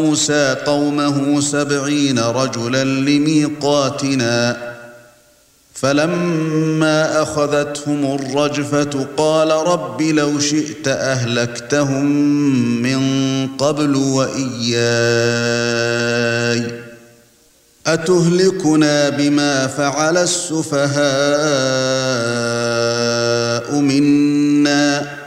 موسى قومه 70 رجلا لميقاتنا فلما أخذتهم الرجفة قال رب لو شئت أهلكتهم من قبل وإياي أتهلكنا بما فعل السفهاء منا